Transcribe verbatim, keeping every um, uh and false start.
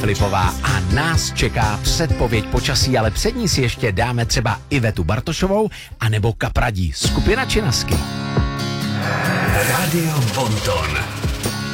Filipová a nás čeká předpověď počasí, ale před ní si ještě dáme třeba Ivetu Bartošovou anebo Kapradí, skupina Činasky. Rádio Bonton.